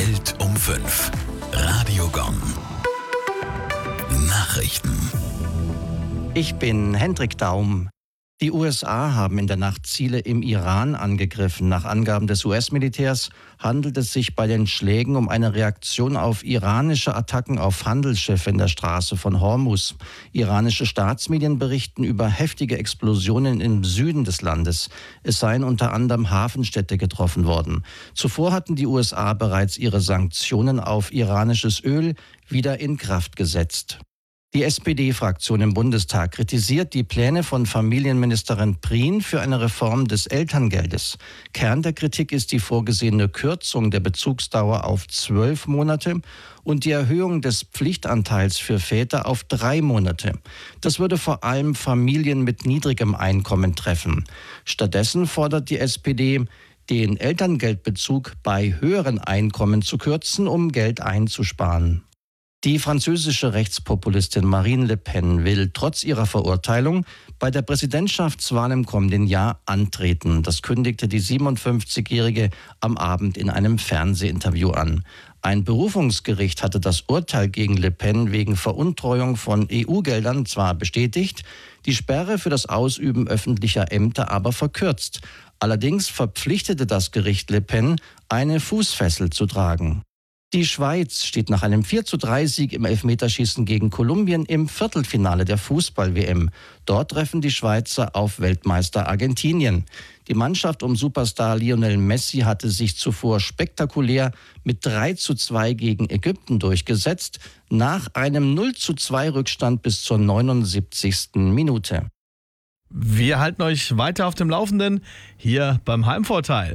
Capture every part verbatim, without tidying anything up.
Welt um fünf. Radio Gong. Nachrichten. Ich bin Hendrik Daum. Die U S A haben in der Nacht Ziele im Iran angegriffen. Nach Angaben des U S-Militärs handelt es sich bei den Schlägen um eine Reaktion auf iranische Attacken auf Handelsschiffe in der Straße von Hormuz. Iranische Staatsmedien berichten über heftige Explosionen im Süden des Landes. Es seien unter anderem Hafenstädte getroffen worden. Zuvor hatten die U S A bereits ihre Sanktionen auf iranisches Öl wieder in Kraft gesetzt. Die S P D-Fraktion im Bundestag kritisiert die Pläne von Familienministerin Prien für eine Reform des Elterngeldes. Kern der Kritik ist die vorgesehene Kürzung der Bezugsdauer auf zwölf Monate und die Erhöhung des Pflichtanteils für Väter auf drei Monate. Das würde vor allem Familien mit niedrigem Einkommen treffen. Stattdessen fordert die S P D, den Elterngeldbezug bei höheren Einkommen zu kürzen, um Geld einzusparen. Die französische Rechtspopulistin Marine Le Pen will trotz ihrer Verurteilung bei der Präsidentschaftswahl im kommenden Jahr antreten. Das kündigte die siebenundfünfzigjährige am Abend in einem Fernsehinterview an. Ein Berufungsgericht hatte das Urteil gegen Le Pen wegen Veruntreuung von E U-Geldern zwar bestätigt, die Sperre für das Ausüben öffentlicher Ämter aber verkürzt. Allerdings verpflichtete das Gericht Le Pen, eine Fußfessel zu tragen. Die Schweiz steht nach einem vier zu drei Sieg im Elfmeterschießen gegen Kolumbien im Viertelfinale der Fußball-W M. Dort treffen die Schweizer auf Weltmeister Argentinien. Die Mannschaft um Superstar Lionel Messi hatte sich zuvor spektakulär mit drei zu zwei gegen Ägypten durchgesetzt, nach einem null zu zwei Rückstand bis zur neunundsiebzigsten Minute. Wir halten euch weiter auf dem Laufenden hier beim Heimvorteil.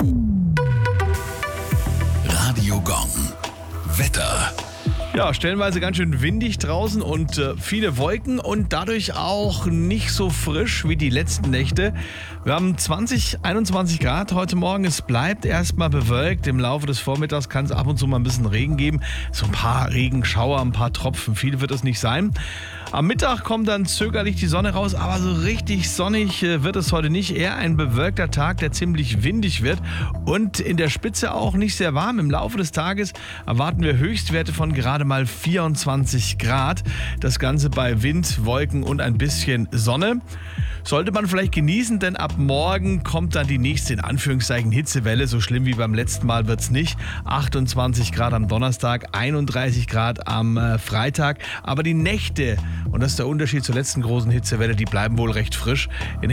Radio Gong. Wetter. Ja, stellenweise ganz schön windig draußen und äh, viele Wolken und dadurch auch nicht so frisch wie die letzten Nächte. Wir haben zwanzig, einundzwanzig Grad heute Morgen. Es bleibt erstmal bewölkt. Im Laufe des Vormittags kann es ab und zu mal ein bisschen Regen geben. So ein paar Regenschauer, ein paar Tropfen. Viel wird es nicht sein. Am Mittag kommt dann zögerlich die Sonne raus, aber so richtig sonnig äh, wird es heute nicht. Eher ein bewölkter Tag, der ziemlich windig wird und in der Spitze auch nicht sehr warm. Im Laufe des Tages erwarten wir Höchstwerte von gerade mal vierundzwanzig Grad. Das Ganze bei Wind, Wolken und ein bisschen Sonne. Sollte man vielleicht genießen, denn ab morgen kommt dann die nächste, in Anführungszeichen, Hitzewelle. So schlimm wie beim letzten Mal wird es nicht. achtundzwanzig Grad am Donnerstag, einunddreißig Grad am äh, Freitag. Aber die Nächte, und das ist der Unterschied zur letzten großen Hitzewelle, die bleiben wohl recht frisch. In